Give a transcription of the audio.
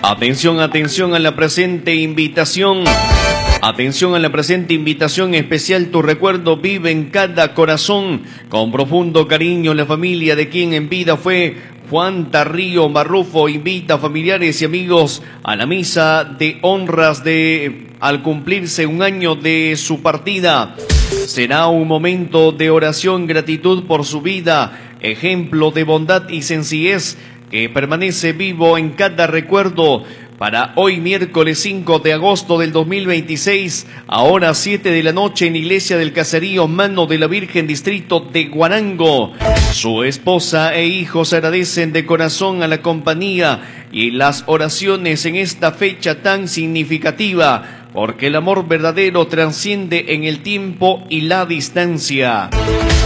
Atención, atención a la presente invitación. Atención a la presente invitación especial. Tu recuerdo vive en cada corazón. Con profundo cariño, la familia de quien en vida fue Juan Tarrío Marrufo invita a familiares y amigos a la misa de honras al cumplirse un año de su partida. Será un momento de oración, gratitud por su vida, ejemplo de bondad y sencillez que permanece vivo en cada recuerdo. Para hoy, miércoles 5 de agosto del 2026, a horas 7 de la noche en Iglesia del Caserío Mano de la Virgen, distrito de Guarango. Su esposa e hijos agradecen de corazón a la compañía y las oraciones en esta fecha tan significativa, porque el amor verdadero trasciende en el tiempo y la distancia.